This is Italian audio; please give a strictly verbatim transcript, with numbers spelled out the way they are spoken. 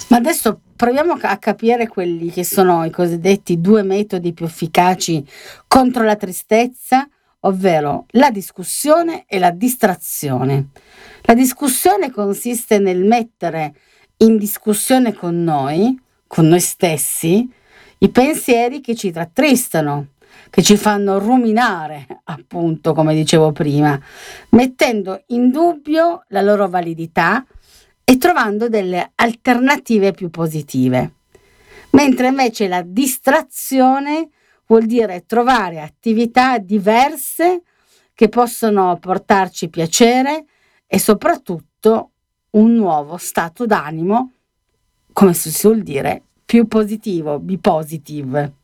Ma adesso proviamo a capire quelli che sono i cosiddetti due metodi più efficaci contro la tristezza, ovvero la discussione e la distrazione. La discussione consiste nel mettere in discussione con noi, con noi stessi, i pensieri che ci rattristano, che ci fanno ruminare, appunto, come dicevo prima, mettendo in dubbio la loro validità e trovando delle alternative più positive. Mentre invece la distrazione vuol dire trovare attività diverse che possono portarci piacere e soprattutto un nuovo stato d'animo, come si suol dire, più positivo, be positive.